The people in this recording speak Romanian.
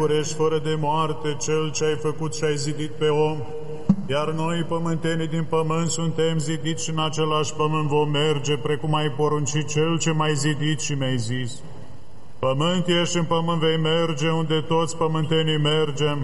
Ești fără de moarte cel ce ai făcut și ai zidit pe om, iar noi, pământenii din pământ, suntem zidiți și în același pământ vom merge, precum ai poruncit cel ce m-ai zidit și mi-ai zis. Pământ ești, în pământ vei merge, unde toți pământenii mergem,